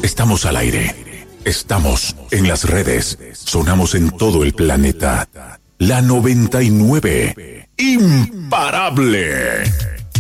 Estamos al aire. Estamos en las redes. Sonamos en todo el planeta. La 99. Imparable.